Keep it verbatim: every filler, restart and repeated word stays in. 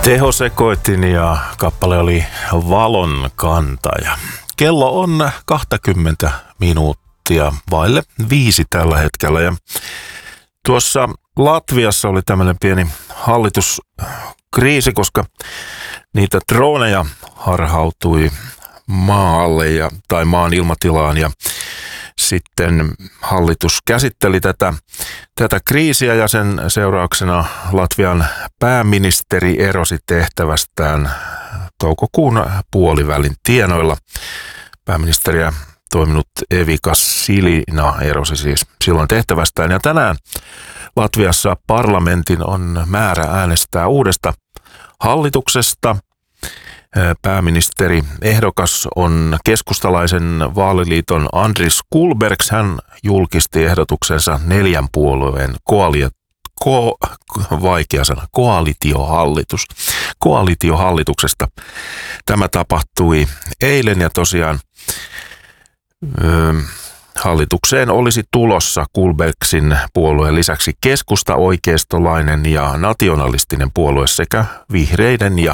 Tehosekoitin ja kappale oli Valon kantaja. Kello on kaksikymmentä minuuttia vaille viisi tällä hetkellä ja tuossa Latviassa oli tämmöinen pieni hallituskriisi, koska niitä droneja harhautui maalle ja, tai maan ilmatilaan ja sitten hallitus käsitteli tätä, tätä kriisiä ja sen seurauksena Latvian pääministeri erosi tehtävästään toukokuun puolivälin tienoilla. Pääministeriä toiminut Evika Silina erosi siis silloin tehtävästään ja tänään Latviassa parlamentin on määrä äänestää uudesta hallituksesta. Pääministeri ehdokas on keskustalaisen vaaliliiton Andris Kulbergs. Hän julkisti ehdotuksensa neljän puolueen koalio, ko, vaikea sana, koalitiohallitus, koalitiohallituksesta. Tämä tapahtui eilen ja tosiaan ö, hallitukseen olisi tulossa Kulbergsin puolueen lisäksi keskusta, oikeistolainen ja nationalistinen puolue sekä vihreiden ja